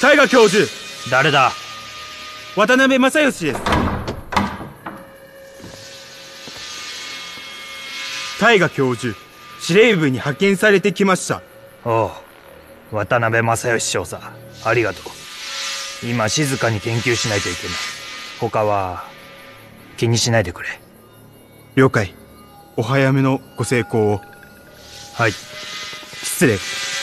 大河教授。 誰だ？ 渡辺正義です。大河教授、司令部に派遣されてきました。 おう、渡辺正義少佐、ありがとう。今静かに研究しないといけない。他は気にしないでくれ。 了解。お早めのご成功を。 はい。 失礼。